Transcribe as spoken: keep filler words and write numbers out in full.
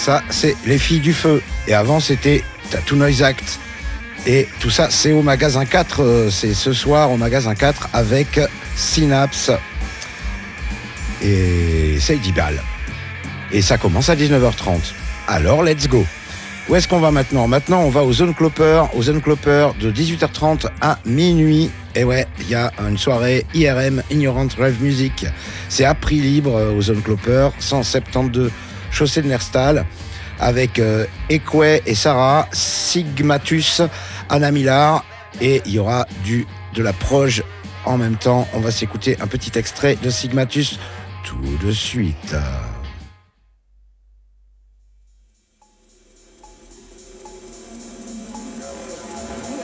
Ça, c'est Les Filles du Feu. Et avant, c'était Tattoo Noise Act. Et tout ça, c'est au magasin quatre. C'est ce soir au magasin quatre avec Synapse et Sadie Ball. Et ça commence à dix-neuf heures trente. Alors, let's go. Où est-ce qu'on va maintenant ? Maintenant, on va au Zone Clopper, au Zone Clopper de dix-huit heures trente à minuit. Et ouais, il y a une soirée I R M, Ignorant Rave Music. C'est à prix libre au Zone Clopper, cent soixante-douze chaussée de Nerstal, avec euh, Ekwe et Sarah, Sigmatus, Anna Millar, et il y aura du, de la proge en même temps. On va s'écouter un petit extrait de Sigmatus tout de suite.